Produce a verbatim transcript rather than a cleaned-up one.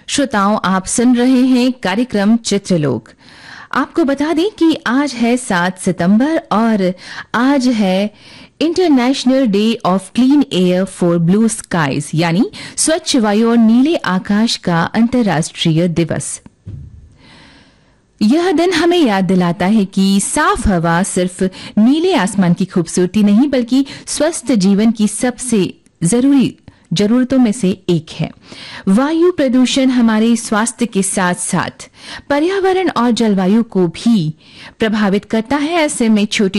श्रोताओं, आप सुन रहे हैं कार्यक्रम चित्रलोक। आपको बता दें कि आज है सात सितंबर और आज है international day of clean air for blue skies, यानी स्वच्छ वायु और नीले आकाश का अंतर्राष्ट्रीय दिवस। यह दिन हमें याद दिलाता है कि साफ हवा सिर्फ नीले आसमान की खूबसूरती नहीं बल्कि स्वस्थ जीवन की सबसे जरूरी जरूरतों में से एक है। वायु प्रदूषण हमारे स्वास्थ्य के साथ साथ पर्यावरण और जलवायु को भी प्रभावित करता है। ऐसे में छोटी